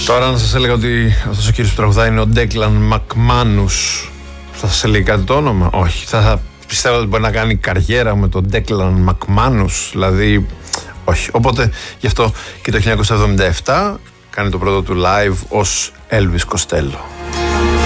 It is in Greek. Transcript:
Τώρα να σας έλεγα ότι αυτός ο κύριος που τραγουδάει είναι ο Ντέκλαν Μακμάνους. Θα σας έλεγε κάτι το όνομα? Όχι. Θα πιστεύω ότι μπορεί να κάνει καριέρα με τον Ντέκλαν Μακμάνους. Δηλαδή, όχι. Οπότε, γι' αυτό και το 1977 κάνει το πρώτο του live ως Elvis Costello.